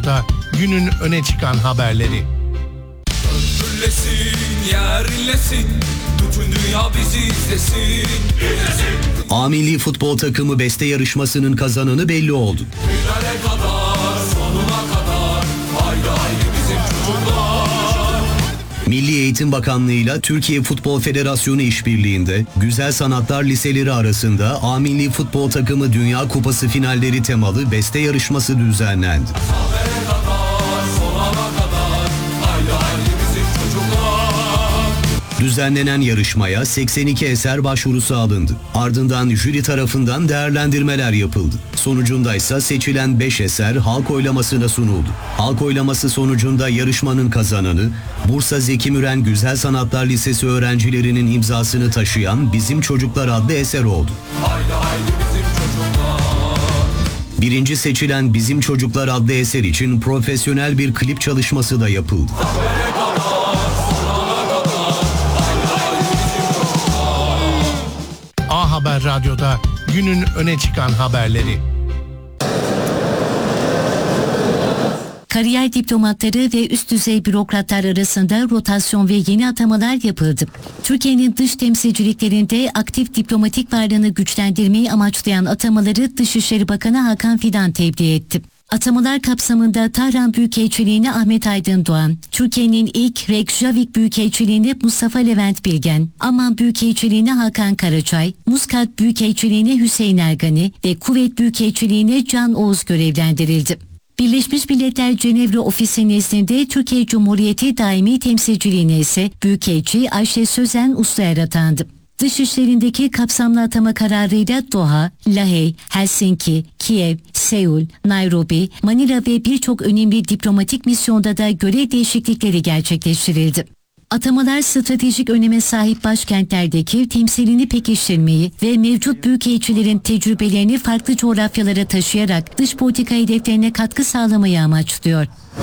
Radyo'da günün öne çıkan haberleri. Gürlesin, yerlesin, bütün dünya bizi izlesin. A Milli Futbol Takımı beste yarışmasının kazananı belli oldu. Finale kadar, sonuna kadar, haydi haydi bizim çocuklar. Milli Eğitim Bakanlığı ile Türkiye Futbol Federasyonu işbirliğinde Güzel Sanatlar Liseleri arasında A Milli Futbol Takımı Dünya Kupası finalleri temalı beste yarışması düzenlendi. Düzenlenen yarışmaya 82 eser başvurusu alındı. Ardından jüri tarafından değerlendirmeler yapıldı. Sonucunda ise seçilen 5 eser halk oylamasına sunuldu. Halk oylaması sonucunda yarışmanın kazananı, Bursa Zeki Müren Güzel Sanatlar Lisesi öğrencilerinin imzasını taşıyan Bizim Çocuklar adlı eser oldu. Haydi haydi bizim çocuklar. Birinci seçilen Bizim Çocuklar adlı eser için profesyonel bir klip çalışması da yapıldı. A Haber Radyo'da günün öne çıkan haberleri. Kariyer diplomatları ve üst düzey bürokratlar arasında rotasyon ve yeni atamalar yapıldı. Türkiye'nin dış temsilciliklerinde aktif diplomatik varlığını güçlendirmeyi amaçlayan atamaları Dışişleri Bakanı Hakan Fidan tebliğ etti. Atamalar kapsamında Tahran Büyükelçiliğine Ahmet Aydın Doğan, Türkiye'nin ilk Reykjavik Büyükelçiliğine Mustafa Levent Bilgen, Amman Büyükelçiliğine Hakan Karaçay, Muscat Büyükelçiliğine Hüseyin Ergani ve Kuveyt Büyükelçiliğine Can Oğuz görevlendirildi. Birleşmiş Milletler Cenevre Ofisi nezdinde Türkiye Cumhuriyeti Daimi Temsilciliğine ise Büyükelçi Ayşe Sözen Usluer atandı. Dışişlerindeki kapsamlı atama kararıyla Doha, Lahey, Helsinki, Kiev, Seul, Nairobi, Manila ve birçok önemli diplomatik misyonda da görev değişiklikleri gerçekleştirildi. Atamalar stratejik öneme sahip başkentlerdeki temsilini pekiştirmeyi ve mevcut büyükelçilerin tecrübelerini farklı coğrafyalara taşıyarak dış politika hedeflerine katkı sağlamayı amaçlıyor.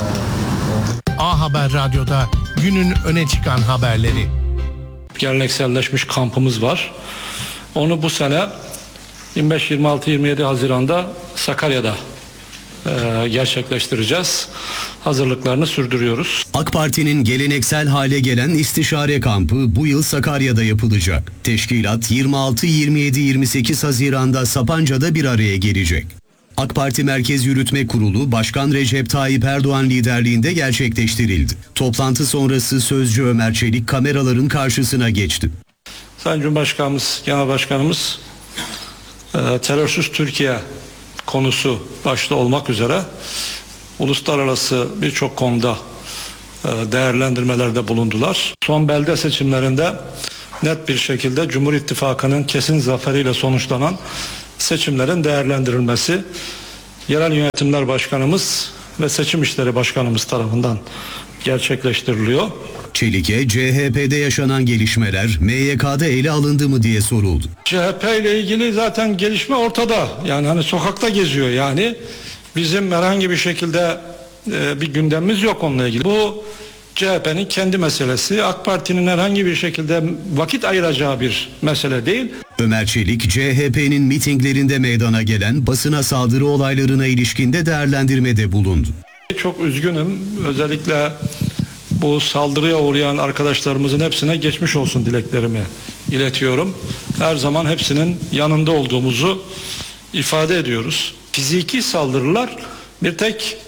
A Haber Radyo'da günün öne çıkan haberleri. Gelenekselleşmiş kampımız var. Onu bu sene 25, 26, 27 Haziran'da Sakarya'da gerçekleştireceğiz. Hazırlıklarını sürdürüyoruz. AK Parti'nin geleneksel hale gelen istişare kampı bu yıl Sakarya'da yapılacak. Teşkilat 26, 27, 28 Haziran'da Sapanca'da bir araya gelecek. AK Parti Merkez Yürütme Kurulu Başkan Recep Tayyip Erdoğan liderliğinde gerçekleştirildi. Toplantı sonrası sözcü Ömer Çelik kameraların karşısına geçti. Sayın Cumhurbaşkanımız, Genel Başkanımız terörsüz Türkiye konusu başta olmak üzere uluslararası birçok konuda değerlendirmelerde bulundular. Son belde seçimlerinde net bir şekilde Cumhur İttifakı'nın kesin zaferiyle sonuçlanan seçimlerin değerlendirilmesi Yerel Yönetimler Başkanımız ve Seçim İşleri Başkanımız tarafından gerçekleştiriliyor. Çelik'e CHP'de yaşanan gelişmeler MYK'da ele alındı mı diye soruldu. CHP ile ilgili zaten gelişme ortada. Yani hani sokakta geziyor yani. Bizim herhangi bir şekilde bir gündemimiz yok onunla ilgili. Bu CHP'nin kendi meselesi. AK Parti'nin herhangi bir şekilde vakit ayıracağı bir mesele değil. Ömer Çelik, CHP'nin mitinglerinde meydana gelen basına saldırı olaylarına ilişkinde değerlendirmede bulundu. Çok üzgünüm. Özellikle bu saldırıya uğrayan arkadaşlarımızın hepsine geçmiş olsun dileklerimi iletiyorum. Her zaman hepsinin yanında olduğumuzu ifade ediyoruz. Fiziki saldırılar bir tek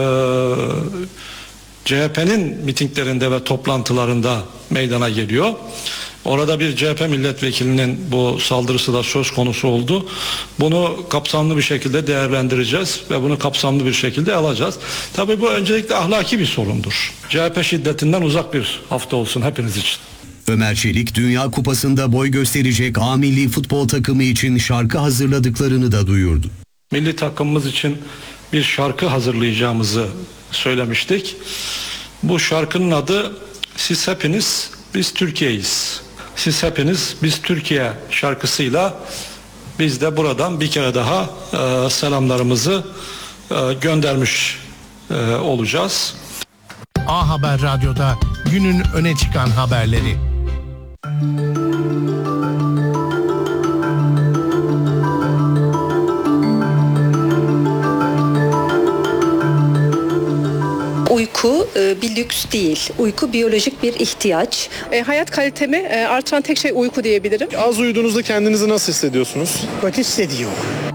CHP'nin mitinglerinde ve toplantılarında meydana geliyor. Orada bir CHP milletvekilinin bu saldırısı da söz konusu oldu. Bunu kapsamlı bir şekilde değerlendireceğiz ve bunu kapsamlı bir şekilde alacağız. Tabii bu öncelikle ahlaki bir sorundur. CHP şiddetinden uzak bir hafta olsun hepiniz için. Ömer Çelik, Dünya Kupası'nda boy gösterecek A Milli Futbol Takımı için şarkı hazırladıklarını da duyurdu. Milli takımımız için bir şarkı hazırlayacağımızı söylemiştik. Bu şarkının adı Siz Hepiniz Biz Türkiye'yiz. Siz hepiniz biz Türkiye şarkısıyla biz de buradan bir kere daha selamlarımızı göndermiş olacağız. A Haber Radyo'da günün öne çıkan haberleri. Uyku bir lüks değil. Uyku biyolojik bir ihtiyaç. Hayat kalitemi artıran tek şey uyku diyebilirim. Az uyuduğunuzda kendinizi nasıl hissediyorsunuz? Kötü hissediyorum.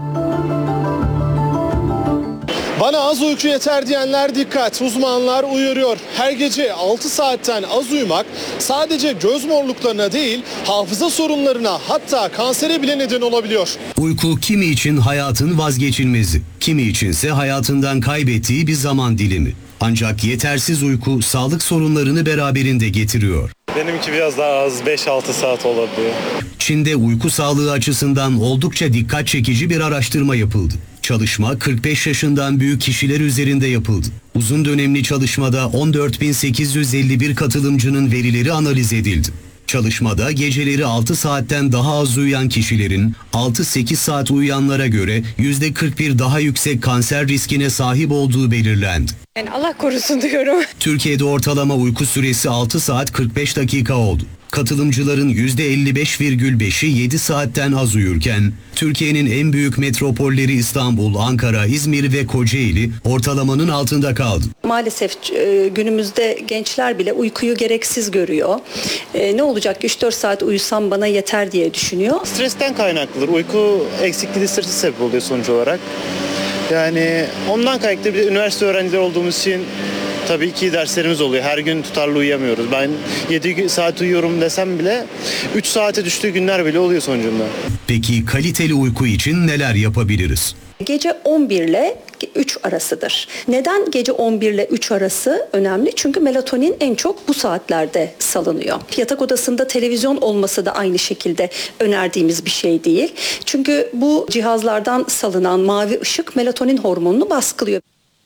Bana az uyku yeter diyenler dikkat. Uzmanlar uyarıyor. Her gece 6 saatten az uyumak sadece göz morluklarına değil, hafıza sorunlarına, hatta kansere bile neden olabiliyor. Uyku kimi için hayatın vazgeçilmezi, kimi içinse hayatından kaybettiği bir zaman dilimi. Ancak yetersiz uyku sağlık sorunlarını beraberinde getiriyor. Benimki biraz daha az, 5-6 saat olabiliyor. Çin'de uyku sağlığı açısından oldukça dikkat çekici bir araştırma yapıldı. Çalışma 45 yaşından büyük kişiler üzerinde yapıldı. Uzun dönemli çalışmada 14.851 katılımcının verileri analiz edildi. Çalışmada geceleri 6 saatten daha az uyuyan kişilerin 6-8 saat uyuyanlara göre %41 daha yüksek kanser riskine sahip olduğu belirlendi. Yani Allah korusun diyorum. Türkiye'de ortalama uyku süresi 6 saat 45 dakika oldu. Katılımcıların %55,5'i 7 saatten az uyurken, Türkiye'nin en büyük metropolleri İstanbul, Ankara, İzmir ve Kocaeli ortalamanın altında kaldı. Maalesef günümüzde gençler bile uykuyu gereksiz görüyor. Ne olacak 3-4 saat uyusam bana yeter diye düşünüyor. Stresten kaynaklıdır. Uyku eksikliği stresi sebep oluyor sonuç olarak. Yani ondan kaynaklı, bir de üniversite öğrencileri olduğumuz için tabii ki derslerimiz oluyor. Her gün tutarlı uyuyamıyoruz. Ben 7 saat uyuyorum desem bile 3 saate düştüğü günler bile oluyor sonucunda. Peki kaliteli uyku için neler yapabiliriz? Gece 11 ile 3 arasıdır. Neden gece 11 ile 3 arası önemli? Çünkü melatonin en çok bu saatlerde salınıyor. Yatak odasında televizyon olması da aynı şekilde önerdiğimiz bir şey değil. Çünkü bu cihazlardan salınan mavi ışık melatonin hormonunu baskılıyor.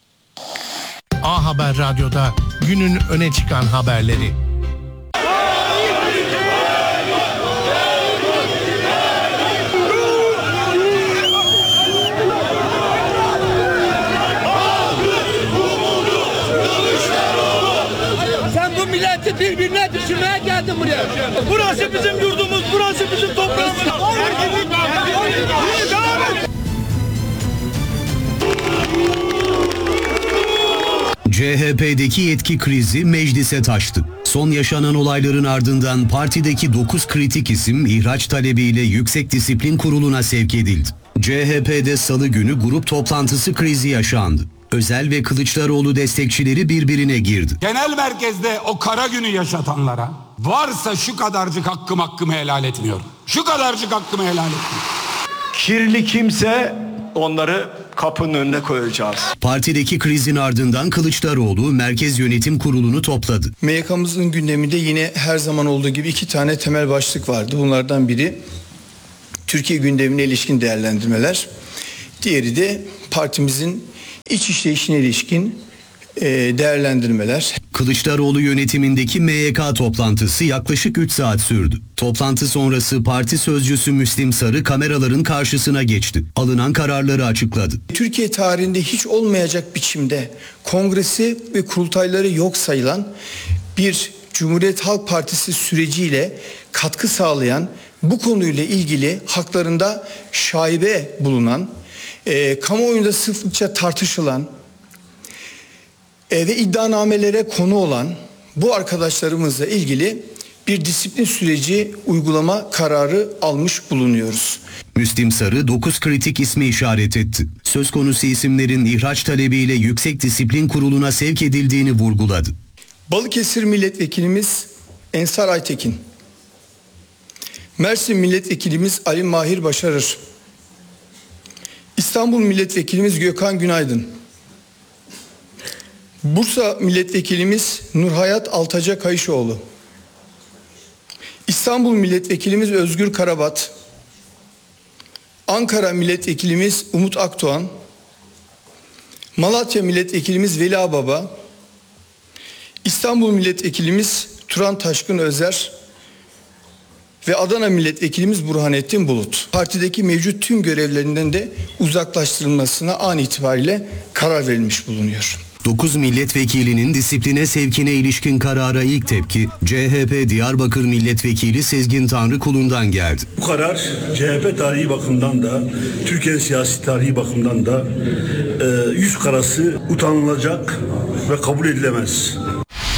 A Haber Radyo'da günün öne çıkan haberleri. Sen bu milleti birbirine düşürmeye geldin buraya. Burası bizim yurdumuz, burası bizim toprağımız. CHP'deki yetki krizi meclise taştı. Son yaşanan olayların ardından partideki 9 kritik isim ihraç talebiyle Yüksek Disiplin Kurulu'na sevk edildi. CHP'de salı günü grup toplantısı krizi yaşandı. Özel ve Kılıçdaroğlu destekçileri birbirine girdi. Genel merkezde o kara günü yaşatanlara varsa şu kadarcık hakkımı helal etmiyorum. Şu kadarcık hakkımı helal etmiyorum. Kirli kimse onları kapının önüne koyacağız. Partideki krizin ardından Kılıçdaroğlu Merkez Yönetim Kurulu'nu topladı. MYK'mızın gündeminde yine her zaman olduğu gibi 2 tane temel başlık vardı. Bunlardan biri Türkiye gündemine ilişkin değerlendirmeler. Diğeri de partimizin iç işleyişine ilişkin değerlendirmeler. Kılıçdaroğlu yönetimindeki MYK toplantısı yaklaşık 3 saat sürdü. Toplantı sonrası parti sözcüsü Müslim Sarı kameraların karşısına geçti. Alınan kararları açıkladı. Türkiye tarihinde hiç olmayacak biçimde kongresi ve kurultayları yok sayılan bir Cumhuriyet Halk Partisi süreciyle katkı sağlayan, bu konuyla ilgili haklarında şaibe bulunan, kamuoyunda sıklıkça tartışılan ve iddianamelere konu olan bu arkadaşlarımızla ilgili bir disiplin süreci uygulama kararı almış bulunuyoruz. Müslim Sarı 9 kritik ismi işaret etti. Söz konusu isimlerin ihraç talebiyle Yüksek Disiplin Kurulu'na sevk edildiğini vurguladı. Balıkesir Milletvekilimiz Ensar Aytekin, Mersin Milletvekilimiz Ali Mahir Başarır, İstanbul Milletvekilimiz Gökhan Günaydın, Bursa Milletvekilimiz Nurhayat Altaca Kayışoğlu, İstanbul Milletvekilimiz Özgür Karabat, Ankara Milletvekilimiz Umut Akdoğan, Malatya Milletvekilimiz Veli Ağbaba, İstanbul Milletvekilimiz Turan Taşkın Özer ve Adana Milletvekilimiz Burhanettin Bulut. Partideki mevcut tüm görevlerinden de uzaklaştırılmasına an itibariyle karar verilmiş bulunuyor. 9 milletvekilinin disipline sevkine ilişkin karara ilk tepki CHP Diyarbakır Milletvekili Sezgin Tanrıkulu'ndan geldi. Bu karar CHP tarihi bakımından da Türkiye siyasi tarihi bakımından da yüz karası utanılacak ve kabul edilemez.